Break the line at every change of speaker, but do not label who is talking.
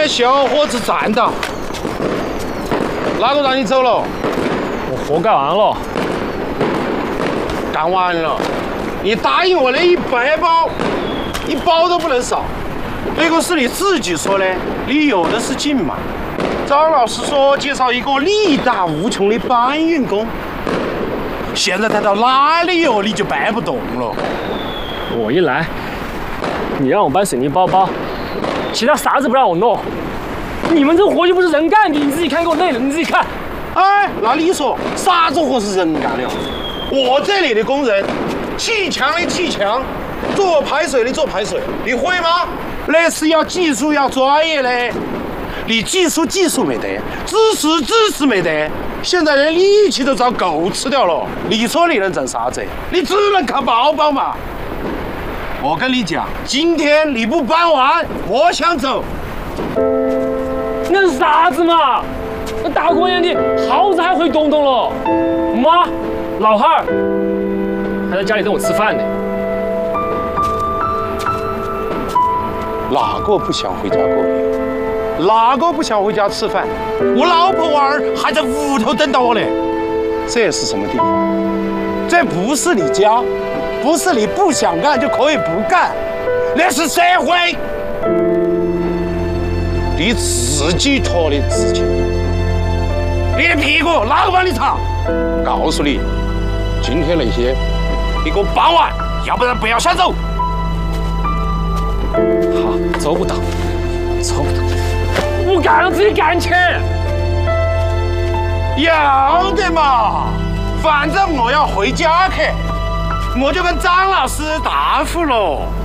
个小伙子站到，哪个让你走了？
我活干完了。
干完了，你答应我的100包，1包都不能少。这个是你自己说的，你有的是劲嘛。张老师说介绍一个力大无穷的搬运工，现在他到哪里哟，你就搬不动了。
我一来，你让我搬水泥包包，其他啥子不让我弄。你们这活又不是人干的，你自己看给我累了，你自己看。
哎，那你说啥子活是人干的？我这里的工人，砌墙的砌墙，做排水的做排水，你会吗？那是要技术要专业的。你技术没得，知识没得，现在连力气都遭狗吃掉了。你说你能挣啥子？你只能靠包包嘛。我跟你讲，今天你不搬完，我想走。
那是啥子嘛？那大过年的，耗子还会动动了。妈，老汉儿还在家里等我吃饭呢。
哪个不想回家过年？哪个不想回家吃饭？我老婆娃儿还在屋头等到我呢。这是什么地方？这不是你家，不是你不想干就可以不干，那是社会。你自己拖的自己，你的屁股哪个帮你擦？告诉你，今天那些你给我搬完，要不然不要想走。
好，走不到，走不到。不干了，自己干去。
要得嘛，反正我要回家去，我就跟张老师答复喽。